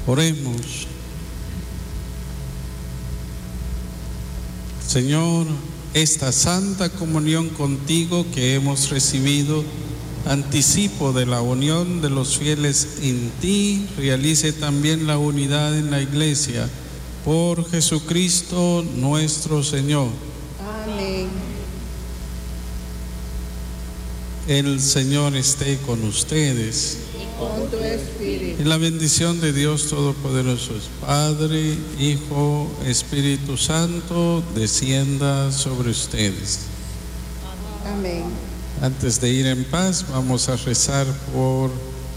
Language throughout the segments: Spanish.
Oremos. Señor, esta santa comunión contigo que hemos recibido, anticipo de la unión de los fieles en ti, realice también la unidad en la Iglesia. Por Jesucristo nuestro Señor. Amén. El Señor esté con ustedes. Y con tu espíritu. Y la bendición de Dios Todopoderoso, Padre, Hijo, Espíritu Santo, descienda sobre ustedes. Amén. Antes de ir en paz, vamos a rezar por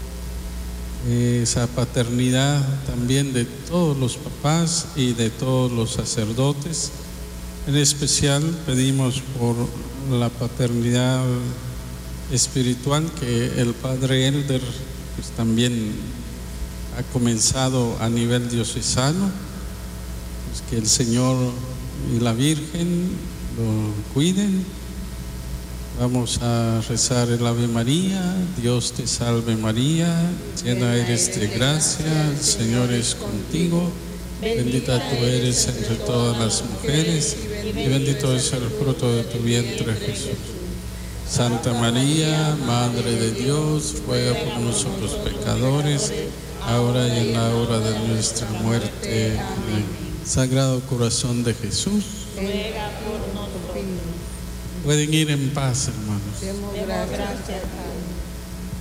esa paternidad también de todos los papás y de todos los sacerdotes. En especial pedimos por la paternidad espiritual que el Padre Elder pues, también ha comenzado a nivel diocesano, pues, que el Señor y la Virgen lo cuiden. Vamos a rezar el Ave María. Dios te salve María, llena eres de gracia, el Señor es contigo, bendita tú eres entre todas las mujeres y bendito es el fruto de tu vientre Jesús. Santa María, Madre de Dios, ruega por nosotros pecadores, ahora y en la hora de nuestra muerte. Amén. Sagrado Corazón de Jesús, Ruega por nosotros. pueden ir en paz, hermanos. Demos gracias.